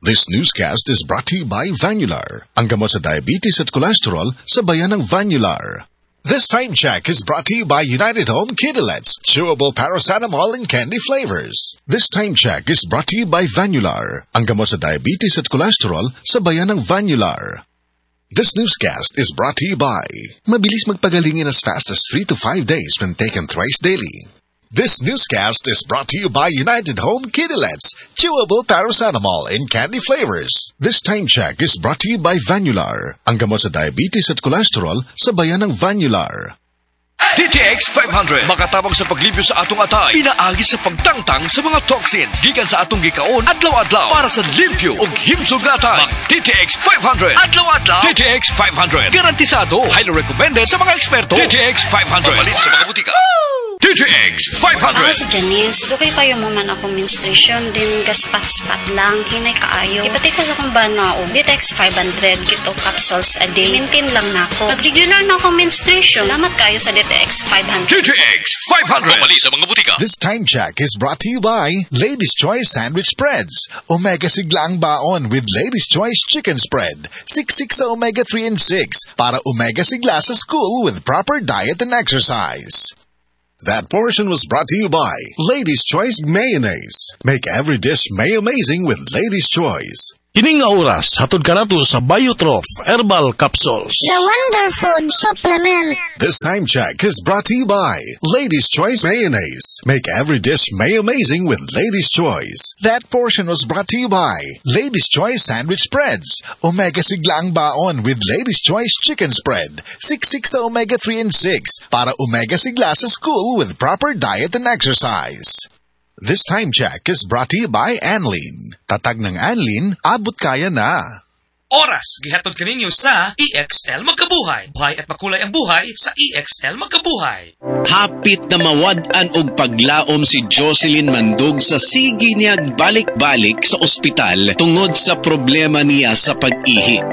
This newscast is brought to you by Vanular, ang gamot sa diabetes at cholesterol sa bayan ng Vanular. This time check is brought to you by United Home Kidulets, chewable paracetamol in candy flavors. This time check is brought to you by Vanular, ang gamot sa diabetes at cholesterol sa bayan ng Vanular. This newscast is brought to you by mabilis magpagaling in as fast as 3 to 5 days when taken thrice daily. This newscast is brought to you by United Home Kidulets, chewable paracetamol in candy flavors. This time check is brought to you by Vanular, ang gamot sa diabetes at cholesterol sa bayan ng Vanular. DTX 500 makatabang sa paglibyo sa atong atay, pinaagi sa pagtangtang sa mga toxins gikan sa atong gikaon adlaw-adlaw para sa limpyo ug himsog na atay. DTX 500 adlaw-adlaw. DTX 500 garantisado, highly recommended sa mga eksperto. DTX 500 mabalin sa mga butika. DTX 500. Ako si Janice. Dugay kayo mo man ako menstruation din gaspat-spat lang. Hinay kaayo. Ipatay ko sa kong banao. DTX 500. Kito capsules a day. Maintain lang na ako. Pag-regular na akong menstruation. Salamat kayo sa DTX 500. DTX 500. Mabali sa mga butika. This time check is brought to you by Ladies' Choice Sandwich Spreads. Omega sigla ang baon with Ladies' Choice Chicken Spread. 6 sa omega 3 and 6 para omega sigla sa school with proper diet and exercise. That portion was brought to you by Ladies' Choice Mayonnaise. Make every dish may-amazing with Ladies' Choice. Kining nga oras, hatod ka nato sa Biotrof Herbal Capsules. The Wonder Food Supplement. This time check is brought to you by Ladies' Choice Mayonnaise. Make every dish may-amazing with Ladies' Choice. That portion was brought to you by Ladies' Choice Sandwich Spreads. Omega sigla ang baon with Ladies' Choice Chicken Spread. 6 sa omega 3 and 6 para omega sigla sa school with proper diet and exercise. This time check is brought to you by Anlin. Tatag ng Anlin, abot kaya na. Oras, gihatod kaninyo sa EXL Magkabuhay. Buhay at makulay ang buhay sa EXL Magkabuhay. Hapit na mawad-an og paglaom si Jocelyn Mandug sa sige niya balik-balik sa ospital tungod sa problema niya sa pag-ihi.